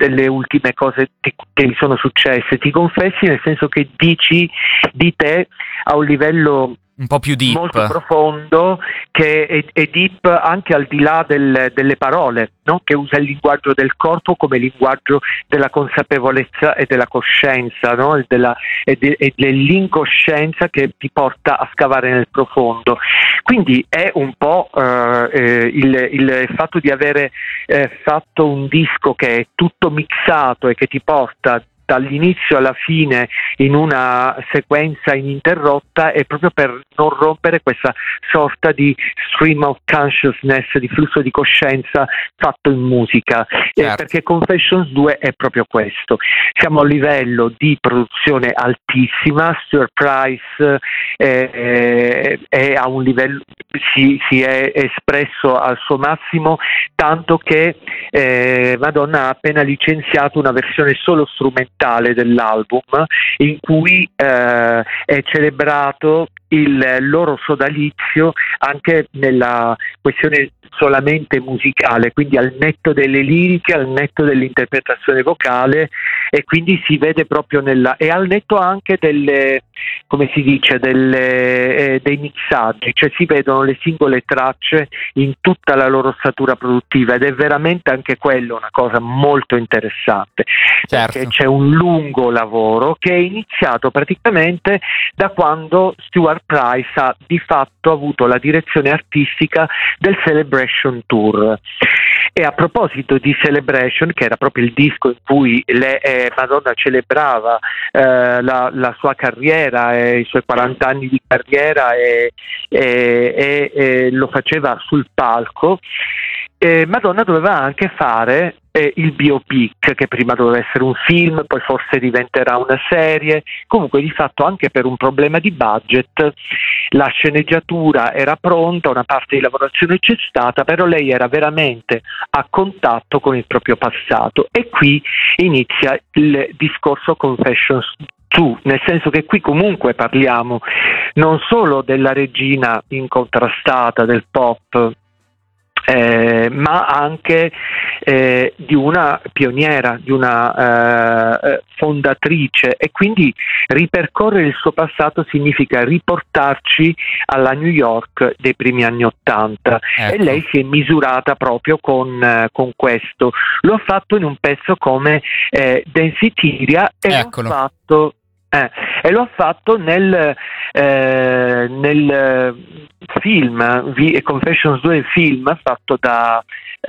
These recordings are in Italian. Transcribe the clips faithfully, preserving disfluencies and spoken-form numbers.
delle ultime cose che, che mi sono successe, ti confessi, nel senso che dici di te a un livello un po' più deep, molto profondo, che è, è deep anche al di là del, delle parole, no? Che usa il linguaggio del corpo come linguaggio della consapevolezza e della coscienza, no? E, della, e, de, e dell'incoscienza che ti porta a scavare nel profondo. Quindi è un po' eh, il, il fatto di avere eh, fatto un disco che è tutto mixato e che ti porta dall'inizio alla fine in una sequenza ininterrotta, è proprio per non rompere questa sorta di stream of consciousness, di flusso di coscienza fatto in musica, certo. eh, perché Confessions due è proprio questo. Siamo a un livello di produzione altissima, Stuart Price eh, è a un livello, si, si è espresso al suo massimo, tanto che eh, Madonna ha appena licenziato una versione solo strumentale dell'album, in cui eh, è celebrato il loro sodalizio anche nella questione solamente musicale, quindi al netto delle liriche, al netto dell'interpretazione vocale, e quindi si vede proprio nella, e al netto anche delle, come si dice, delle, eh, dei mixaggi, cioè si vedono le singole tracce in tutta la loro statura produttiva, ed è veramente anche quello una cosa molto interessante, certo. Perché c'è un lungo lavoro che è iniziato praticamente da quando Stuart Price ha di fatto avuto la direzione artistica del Celebration Tour. E a proposito di Celebration, che era proprio il disco in cui le, eh, Madonna celebrava eh, la, la sua carriera e i suoi quaranta anni di carriera, e, e, e, e lo faceva sul palco, eh, Madonna doveva anche fare eh, il biopic, che prima doveva essere un film, poi forse diventerà una serie. Comunque di fatto, anche per un problema di budget, la sceneggiatura era pronta, una parte di lavorazione c'è stata, però lei era veramente a contatto con il proprio passato, e qui inizia il discorso Confessions due, nel senso che qui comunque parliamo non solo della regina incontrastata del pop, Eh, ma anche eh, di una pioniera, di una eh, fondatrice, e quindi ripercorrere il suo passato significa riportarci alla New York dei primi anni Ottanta, ecco. E lei si è misurata proprio con, eh, con questo. Lo ha fatto in un pezzo come eh, Danceteria, e Eccolo. lo ha fatto Eh, e lo ha fatto nel, eh, nel film vi, Confessions due, film fatto da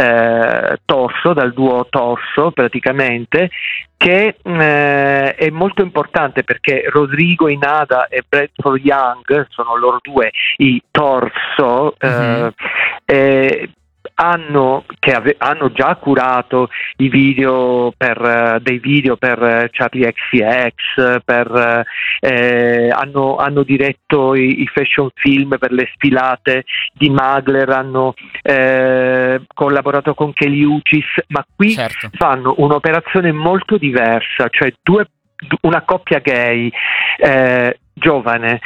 eh, Torso, dal duo Torso praticamente, che eh, è molto importante perché Rodrigo Inada e Bradford Young sono loro due i Torso, Mm-hmm. eh, eh, hanno, che ave, hanno già curato i video per uh, dei video per uh, Charlie X C X, per, uh, hanno, hanno diretto i, i fashion film per le sfilate di Mugler, hanno uh, collaborato con Kelly Uchis, ma qui certo. fanno un'operazione molto diversa, cioè due, una coppia gay eh, giovane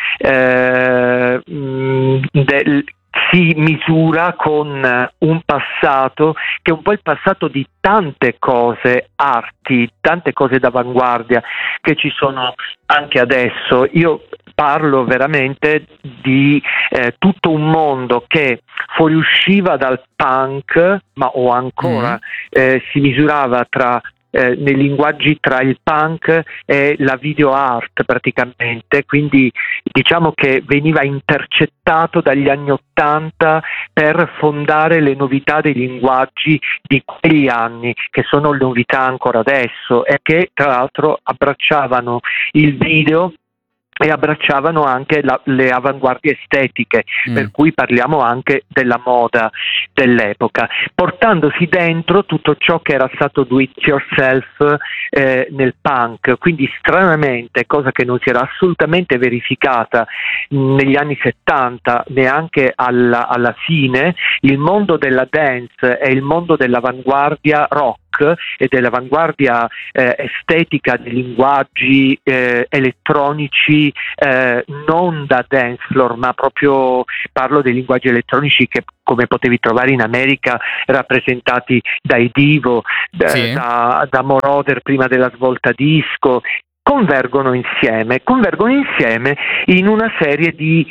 eh, mh, del si misura con un passato che è un po' il passato di tante cose, arti, tante cose d'avanguardia che ci sono anche adesso. Io parlo veramente di eh, tutto un mondo che fuoriusciva dal punk, ma o ancora mm. eh, si misurava tra Eh, nei linguaggi tra il punk e la video art praticamente, quindi diciamo che veniva intercettato dagli anni Ottanta per fondare le novità dei linguaggi di quegli anni, che sono le novità ancora adesso, e che tra l'altro abbracciavano il video e abbracciavano anche la, le avanguardie estetiche, mm. per cui parliamo anche della moda dell'epoca, portandosi dentro tutto ciò che era stato do it yourself eh, nel punk. Quindi stranamente, cosa che non si era assolutamente verificata negli anni settanta, neanche alla, alla fine, il mondo della dance e il mondo dell'avanguardia rock rock e dell'avanguardia eh, estetica dei linguaggi eh, elettronici, eh, non da dance floor, ma proprio parlo dei linguaggi elettronici che, come potevi trovare in America, rappresentati dai Divo, Sì. da, da Moroder prima della svolta disco, convergono insieme, convergono insieme in una serie di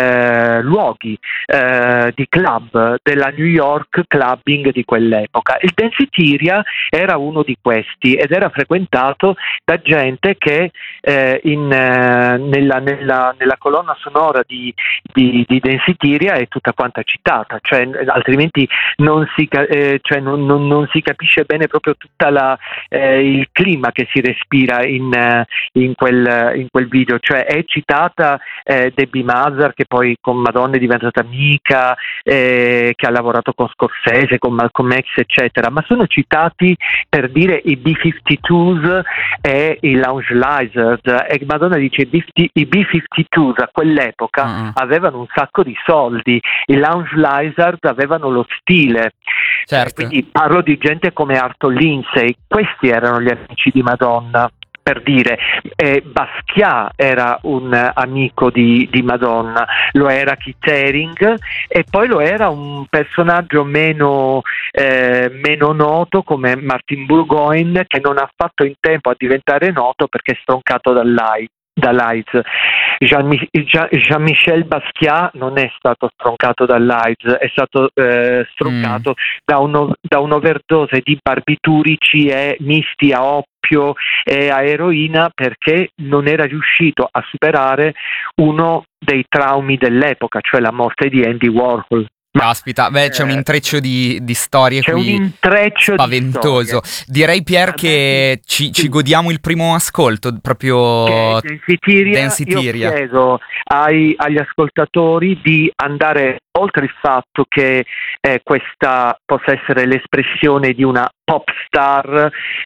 eh, luoghi, eh, di club della New York clubbing di quell'epoca. Il Danceteria era uno di questi ed era frequentato da gente che eh, in, eh, nella, nella, nella colonna sonora di, di, di Danceteria è tutta quanta citata, cioè, altrimenti non si, eh, cioè non, non, non si capisce bene proprio tutta la, eh, il clima che si respira in eh, In quel, in quel video, cioè è citata eh, Debbie Mazar, che poi con Madonna è diventata amica, eh, che ha lavorato con Scorsese, con Malcolm X, eccetera, ma sono citati per dire i B cinquantadue e i Lounge Lizards, e Madonna dice i B cinquantadue a quell'epoca uh-huh. avevano un sacco di soldi, i Lounge Lizards avevano lo stile, certo. Quindi parlo di gente come Arthur Lindsay, questi erano gli amici di Madonna. Per dire, eh, Basquiat era un amico di, di Madonna, lo era Keith Haring e poi lo era un personaggio meno, eh, meno noto come Martin Bourgoin, che non ha fatto in tempo a diventare noto perché è stroncato dall'AIDS. dall'AIDS. Jean, Jean, Jean-Michel Basquiat non è stato stroncato dall'AIDS, è stato eh, stroncato mm. da, uno, da un'overdose di barbiturici e misti a oppio e a eroina, perché non era riuscito a superare uno dei traumi dell'epoca, cioè la morte di Andy Warhol. Caspita, beh, c'è un intreccio di, di storie c'è qui un intreccio spaventoso. Di storie. Direi, Pier, che ci, ci godiamo il primo ascolto, proprio Danceteria. Io chiedo ai, agli ascoltatori di andare oltre il fatto che eh, questa possa essere l'espressione di una pop star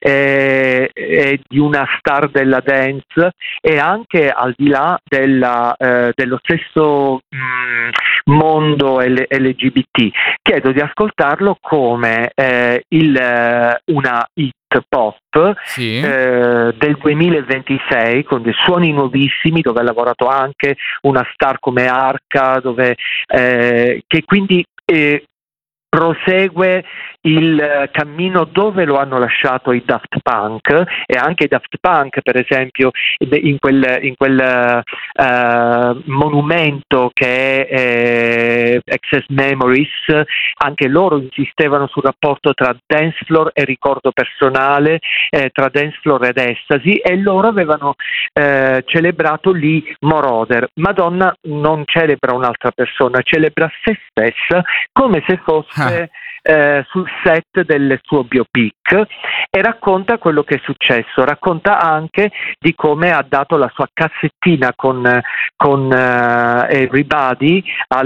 e eh, eh, di una star della dance, e anche al di là della, eh, dello stesso mh, mondo L- L G B T, chiedo di ascoltarlo come eh, il, eh, una hit pop sì. eh, del duemilaventisei, con dei suoni nuovissimi, dove ha lavorato anche una star come Arca, dove eh, che quindi eh, prosegue il cammino dove lo hanno lasciato i Daft Punk, e anche i Daft Punk, per esempio, in quel, in quel uh, monumento che è eh, Access Memories, anche loro insistevano sul rapporto tra dance floor e ricordo personale, eh, tra dance floor ed estasi, e loro avevano eh, celebrato lì Moroder. Madonna non celebra un'altra persona, celebra se stessa come se fosse Eh, sul set del suo biopic, e racconta quello che è successo, racconta anche di come ha dato la sua cassettina con, con uh, Everybody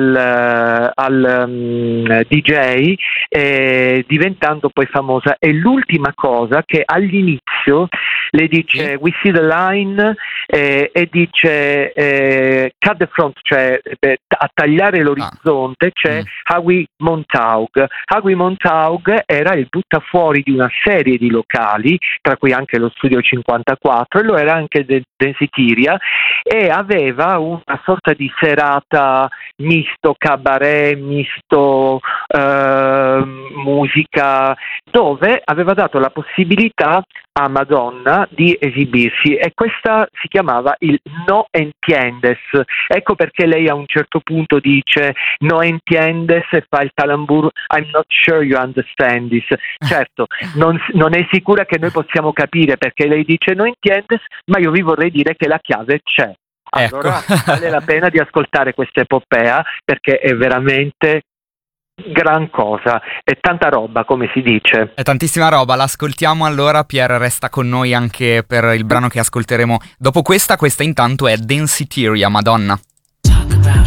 al, al um, D J, eh, diventando poi famosa. E l'ultima cosa che all'inizio le dice we see the line eh, e dice eh, cut the front, cioè eh, a tagliare l'orizzonte, c'è mm. Howie Montauk. Howie Montauk era il buttafuori di una serie di locali, tra cui anche lo Studio cinquantaquattro, e lo era anche del Danceteria, e aveva una sorta di serata misto cabaret, misto eh, musica, dove aveva dato la possibilità a Madonna di esibirsi, e questa si chiamava il No Entiendes. Ecco perché lei a un certo punto dice No Entiendes e fa il calambur I'm not sure you understand this. Certo, non, non è sicura che noi possiamo capire perché lei dice No Entiendes, ma io vi vorrei dire che la chiave c'è. Allora ecco. vale la pena di ascoltare questa epopea, perché è veramente gran cosa, è tanta roba, come si dice. È tantissima roba, l'ascoltiamo allora. Pier resta con noi anche per il brano che ascolteremo dopo questa. Questa intanto è Danceteria, Madonna.